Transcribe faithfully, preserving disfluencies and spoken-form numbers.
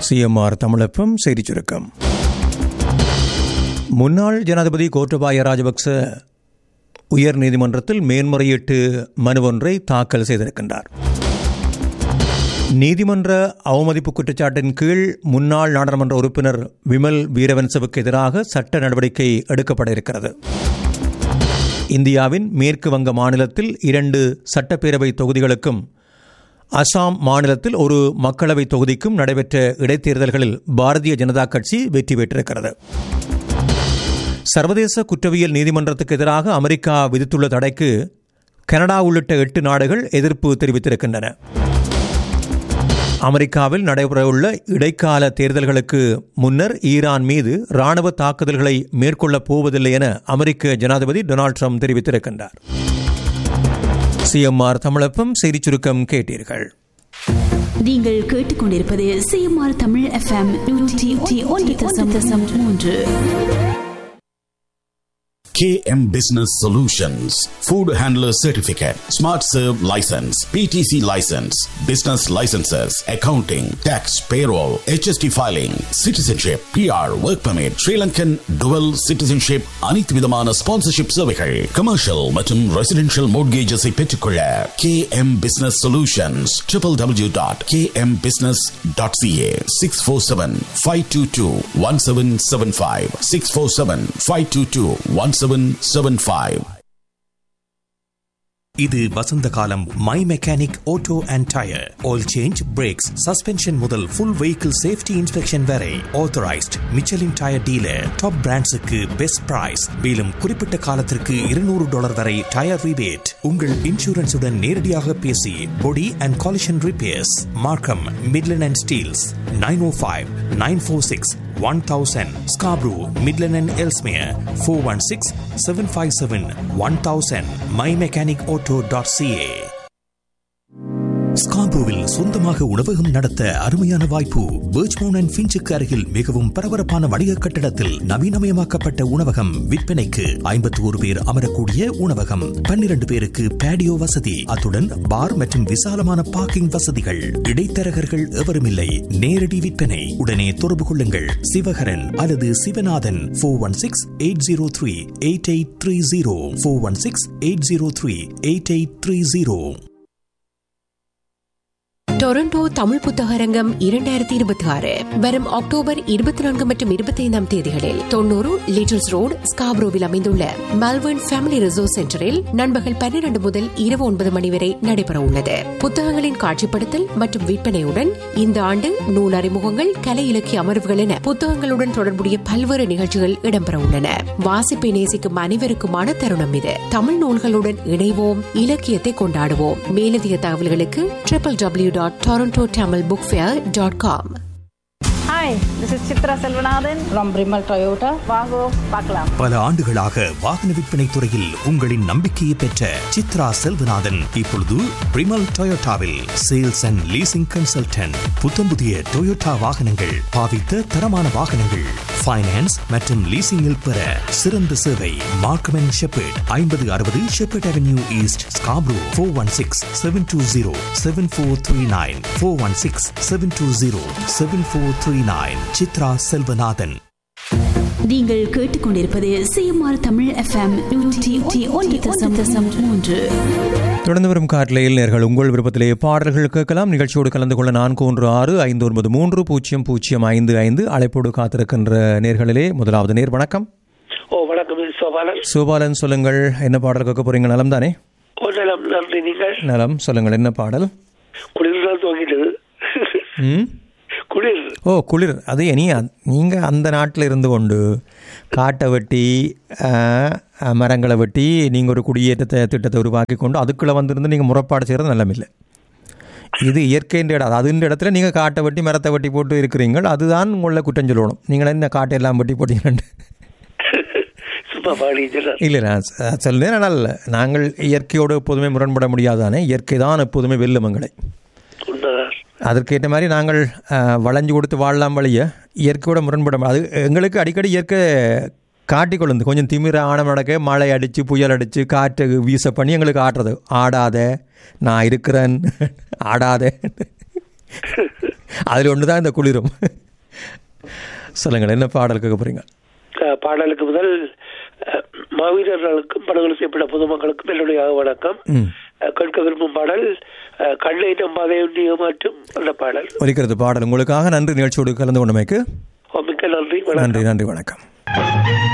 CMR தமிழப்பம் செய்திச் சுருக்கம். முன்னாள் ஜனாதிபதி கோட்டபாய ராஜபக்ச உயர் நீதிமன்றத்தில் மேன்முறையீட்டு மனு ஒன்றை தாக்கல் செய்திருக்கின்றார். நீதிமன்ற அவமதிப்பு குற்றச்சாட்டின் கீழ் முன்னாள் நாடாளுமன்ற உறுப்பினர் விமல் வீரவன்சவுக்கு எதிராக சட்ட நடவடிக்கை எடுக்கப்பட இருக்கிறது. இந்தியாவின் மேற்கு வங்க மாநிலத்தில் இரண்டு சட்டப்பேரவை தொகுதிகளுக்கும் அசாம் மாநிலத்தில் ஒரு மக்களவை தொகுதிக்கும் நடைபெற்ற இடைத்தேர்தல்களில் பாரதிய ஜனதா கட்சி வெற்றி பெற்றிருக்கிறது. சர்வதேச குற்றவியல் நீதிமன்றத்துக்கு எதிராக அமெரிக்கா விதித்துள்ள தடைக்கு கனடா உள்ளிட்ட எட்டு நாடுகள் எதிர்ப்பு தெரிவித்திருக்கின்றன. அமெரிக்காவில் நடைபெறவுள்ள இடைக்கால தேர்தல்களுக்கு முன்னர் ஈரான் மீது ராணுவ தாக்குதல்களை மேற்கொள்ளப் போவதில்லை என அமெரிக்க ஜனாதிபதி டொனால்டு ட்ரம்ப் தெரிவித்திருக்கின்றார். சிஎம்ஆர் தமிழப்பம் செய்திச் சுருக்கம் கேட்டீர்கள். நீங்கள் கேட்டுக்கொண்டிருப்பது சிஎம்ஆர் தமிழ் எஃப்எம் நூற்றி ஒன்று தசம் மூன்று. K M Business Solutions, Food Handler Certificate, Smart Serve License, P T C License, Business Licenses, Accounting, Tax, Payroll, H S T Filing, Citizenship, P R, Work Permit, Sri Lankan Dual Citizenship, அனைத்து விதமான Sponsorship சேவைகள், Commercial மற்றும் Residential Mortgages-ஐ பெற்றுக்கொள்ள K M Business Solutions, w w w dot k m business dot c a, six four seven, five two two, one seven seven five, six four seven, five two two, one seven seven five. இது வசந்த காலம். My mechanic auto and tyre oil change, breaks, suspension முதல் full vehicle safety inspection வரை authorised Michelin tyre dealer. Top பிராண்ட்ஸுக்கு best price. மேலும் குறிப்பிட்ட காலத்திற்கு இருநூறு dollar வரை tyre rebate. உங்கள் இன்சூரன்ஸுடன் நேரடியாக பேசி பொடி அண்ட் காலிஷன் ரிப்பேர்ஸ். மார்க்கம், Midland and Steeles. Nine O five nine four six one thousand. Scarborough, Midland and Ellesmere four one six, seven five seven, one thousand. my mechanic auto dot c a. ஸ்கார்பரோவில் சொந்தமாக உணவகம் நடத்த அருமையான வாய்ப்பு. Birchmount and ஃபின்ச்சுக்கு அருகில் மிகவும் பரபரப்பான வணிக கட்டடத்தில் நவீனமயமாக்கப்பட்ட உணவகம் விற்பனைக்கு. ஐம்பத்தி ஒரு பேர் அமரக்கூடிய உணவகம், பன்னிரண்டு பேருக்கு பேடியோ வசதி, அத்துடன் பார் மற்றும் விசாலமான பார்க்கிங் வசதிகள். இடைத்தரகர்கள் எவரும் இல்லை. நேரடி விற்பனை. உடனே தொடர்பு கொள்ளுங்கள் சிவகரன் அல்லது Sivanathan. Four one six eight zero three eight eight three zero four one six eight zero three eight eight three zero. Toronto Tamil புத்தகரங்கம் இரண்டாயிரத்தி இருபத்தி ஆறு வரும் அக்டோபர் இருபத்தி நான்கு மற்றும் இருபத்தி ஐந்தாம் தேதிகளில் தொன்னூறு லிட்டில்ஸ் ரோடு ஸ்கார்பரோவில் அமைந்துள்ள மெல்பர்ன் ஃபேமிலி ரிசோர்ஸ் சென்டரில் நண்பகல் பன்னிரண்டு முதல் இரவு ஒன்பது மணி வரை நடைபெற உள்ளது. புத்தகங்களின் காட்சிப்படுத்தல் மற்றும் விற்பனையுடன் இந்த ஆண்டு நூல் அறிமுகங்கள், கலை இலக்கிய அமர்வுகள் என புத்தகங்களுடன் தொடர்புடைய பல்வேறு நிகழ்ச்சிகள் இடம்பெற உள்ளன. வாசிப்பை நேசிக்கும் அனைவருக்குமான தருணம் இது. தமிழ் நூல்களுடன் இணைவோம், இலக்கியத்தை கொண்டாடுவோம். மேலதிக தகவல்களுக்கு triple W dot toronto tamil book fair dot com. Hi, this is Chitra Selvanathan from Brimal Toyota. வாங்கோ பார்க்கலாம். பல ஆண்டுகளாக வாகன விற்பனை துறையில் உங்களின் நம்பிக்கையை பெற்ற சித்ரா செல்வநாதன் இப்பொழுது பிரிமல் டொயோட்டாவில் சேல்ஸ் அண்ட் லீசிங் கன்சல்டன்ட். புத்தம் புதிய டொயோட்டா வாகனங்கள், பாவித்த தரமான வாகனங்கள், ஃபைனான்ஸ் மற்றும் லீசிங்கில் பெற சிறந்த சேவை. மார்க்கம் அண்ட் ஷெப்பர்ட், ஐம்பது அறுபது shepherd avenue east, Scarborough. Four one six seven two zero seven four three nine four one six seven two zero seven four three nine. Chitra Selvanathan. நீங்கள் கேட்டுக்கொண்டிருப்பது சிஎம்ஆர் தமிழ் எஃப்எம் நூற்றி ஒன்று தசம் மூன்று. தொடர்ந்து வரும் கார்லையில் நேர்கள் உங்கள் விருப்பத்திலே பாடல்கள் கேட்கலாம். நிகழ்ச்சியோடு கலந்து கொள்ள நான்கு ஒன்று ஆறு ஐந்து ஒன்பது மூன்று பூஜ்ஜியம் பூஜ்ஜியம் ஐந்து ஐந்து அழைப்போடு காத்திருக்கின்ற நேர்களிலே முதலாவது நேர். வணக்கம். ஓ வணக்கம், சோபாலன். சோபாலன், சொல்லுங்கள், என்ன பாடல் கேட்க போறீங்க? நலம் தானே? ஓ நலம், நன்றி. நீங்கள்? நலம். சொல்லுங்கள், என்ன பாடல்? குளிர் துவங்கிட்டது. ம் குளிர். ஓ குளிர். அது இனி நீங்கள் அந்த நாட்டில் இருந்து கொண்டு காட்டை வெட்டி மரங்களை வெட்டி நீங்கள் ஒரு குடியேற்றத்தை திட்டத்தை உருவாக்கி கொண்டு அதுக்குள்ளே வந்திருந்து நீங்கள் முறைப்பாடு செய்கிறது நல்லமில்லை. இது இயற்கைன்ற இடம். அது இந்த இடத்துல நீங்கள் காட்டை வெட்டி மரத்தை வெட்டி போட்டு இருக்கிறீங்க. அதுதான் உங்களை குற்றம் சொல்லணும். நீங்கள் என்ன காட்டை எல்லாம் வெட்டி போட்டீங்கன்னு இல்லை. நான் சொல்லுறேன், ஆனால் நாங்கள் இயற்கையோடு எப்போதுமே முரண்பட முடியாதானே. இயற்கை தான் எப்போதுமே வெல்லும் எங்களை. அதற்கேற்ற மாதிரி நாங்கள் வளைஞ்சு கொடுத்து வாழலாம் வழிய இயற்கையோட முரண்பட. அது எங்களுக்கு அடிக்கடி இயற்கை காட்டி கொள்ளுந்து கொஞ்சம் திமிர ஆணம் நடக்க மழை அடித்து புயல் அடித்து காற்று வீச பண்ணி எங்களுக்கு ஆடுறது. ஆடாத, நான் இருக்கிறேன், ஆடாத. அதில் ஒன்று தான் இந்த குளிரும். சொல்லுங்கள், என்ன பாடல் கேட்க போகிறீங்க? பாடலுக்கு முதல் மாவீரர்களுக்கும் படுகொலை செய்யப்பட்ட பொதுமக்களுக்கும் என்னுடைய வணக்கம். கேட்க விரும்பும் பாடல் கண்ணை நம்பாதே ஏமாற்றும் அந்த பாடல் ஒலிக்கிறது. பாடல் உங்களுக்காக. நன்றி நிகழ்ச்சியோடு கலந்து கொண்டமைக்கு. மிக்க நன்றி. நன்றி நன்றி வணக்கம்.